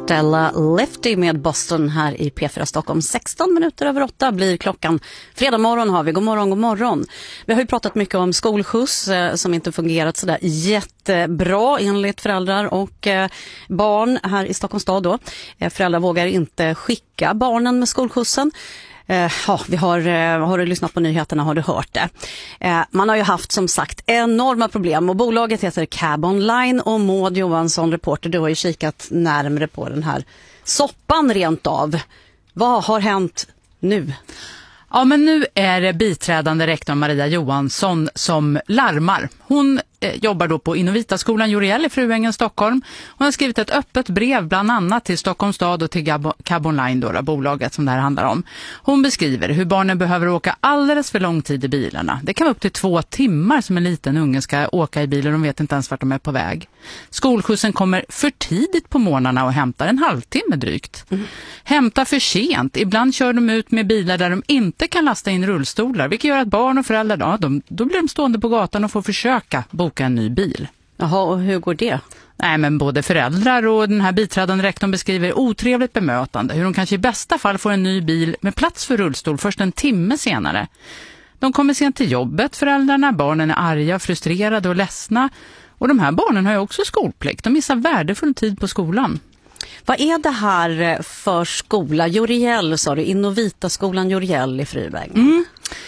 Stella Lefty med Boston här i P4 Stockholm. 16 minuter över 8 blir klockan. Fredag morgon har vi. God morgon, god morgon. Vi har ju pratat mycket om skolskjuts som inte fungerat sådär jättebra enligt föräldrar och barn här i Stockholms stad då. Föräldrar vågar inte skicka barnen med skolskjutsen. Ja, har du lyssnat på nyheterna har du hört det. Man har ju haft som sagt enorma problem och bolaget heter Cab Online och Maud Johansson, reporter, du har ju kikat närmare på den här soppan rent av. Vad har hänt nu? Ja, men nu är det biträdande rektor Maria Johansson som larmar. Hon jobbar då på Innovitaskolan Joriel i Fruängen, Stockholm. Hon har skrivit ett öppet brev bland annat till Stockholms stad och till Cab Online, då, bolaget som det här handlar om. Hon beskriver hur barnen behöver åka alldeles för lång tid i bilarna. Det kan vara upp till 2 timmar som en liten unge ska åka i bilen och de vet inte ens vart de är på väg. Skolskjutsen kommer för tidigt på morgnarna och hämtar en halvtimme drygt. Hämtar för sent. Ibland kör de ut med bilar där de inte kan lasta in rullstolar, vilket gör att barn och föräldrar då blir de stående på gatan och får försöka boka en ny bil. Jaha, och hur går det? Nej, men både föräldrar och den här biträdande rektorn beskriver otrevligt bemötande. Hur de kanske i bästa fall får en ny bil med plats för rullstol först en timme senare. De kommer sent till jobbet, föräldrarna. Barnen är arga, frustrerade och ledsna. Och de här barnen har ju också skolplikt. De missar värdefull tid på skolan. Vad är det här för skola? Joriel, sa du. Innovitaskolan Joriel i Fruängen.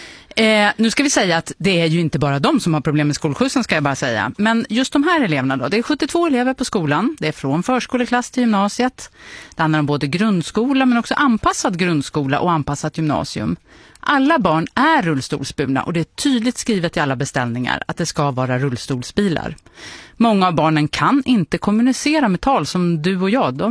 Nu ska vi säga att det är ju inte bara de som har problem med skolskjutsen, ska jag bara säga. Men just de här eleverna då, det är 72 elever på skolan. Det är från förskoleklass till gymnasiet. Det handlar om både grundskola men också anpassad grundskola och anpassat gymnasium. Alla barn är rullstolsburna och det är tydligt skrivet i alla beställningar att det ska vara rullstolsbilar. Många av barnen kan inte kommunicera med tal som du och jag.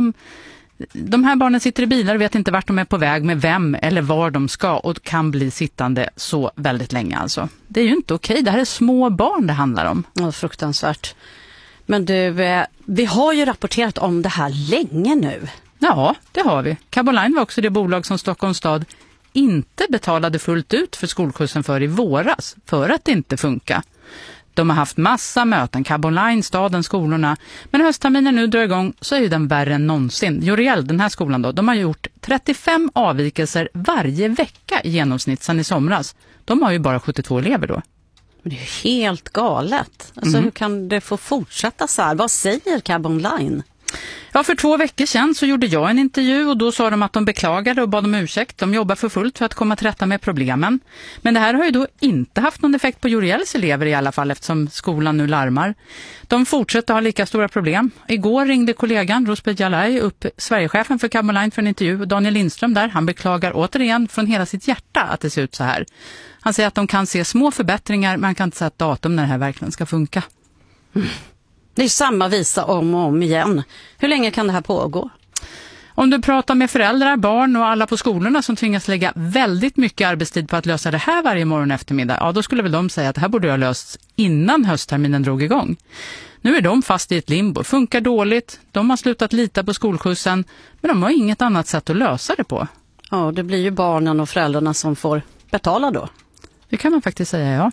De här barnen sitter i bilar och vet inte vart de är på väg, med vem eller var de ska och kan bli sittande så väldigt länge alltså. Det är ju inte okej. Det här är små barn det handlar om. Ja, fruktansvärt. Men du, vi har ju rapporterat om det här länge nu. Ja, det har vi. Cab Online var också det bolag som Stockholms stad inte betalade fullt ut för skolskjutsen för i våras, för att det inte funkar. De har haft massa möten, Cab Online, staden, skolorna. Men höstterminen nu drar igång så är ju den värre än någonsin. Joriel, den här skolan då, de har gjort 35 avvikelser varje vecka i genomsnitt sedan i somras. De har ju bara 72 elever då. Men det är ju helt galet. Alltså hur kan det få fortsätta så här? Vad säger Cab Online? Ja, för 2 veckor sedan så gjorde jag en intervju och då sa de att de beklagade och bad om ursäkt. De jobbar för fullt för att komma till rätta med problemen. Men det här har ju då inte haft någon effekt på Joriels elever i alla fall eftersom skolan nu larmar. De fortsätter ha lika stora problem. Igår ringde kollegan Rosbeth Jalai upp Sverigechefen för Cab Online för en intervju. Daniel Lindström där, han beklagar återigen från hela sitt hjärta att det ser ut så här. Han säger att de kan se små förbättringar men kan inte säga ett datum när det här verkligen ska funka. Det är samma visa om och om igen. Hur länge kan det här pågå? Om du pratar med föräldrar, barn och alla på skolorna som tvingas lägga väldigt mycket arbetstid på att lösa det här varje morgon och eftermiddag, ja då skulle väl de säga att det här borde ha lösts innan höstterminen drog igång. Nu är de fast i ett limbo, funkar dåligt, de har slutat lita på skolskjutsen, men de har inget annat sätt att lösa det på. Ja, det blir ju barnen och föräldrarna som får betala då. Det kan man faktiskt säga, ja.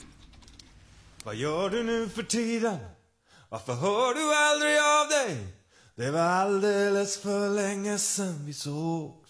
Vad gör du nu för tiden? Varför hör du aldrig av dig? Det var alldeles för länge sedan vi såg.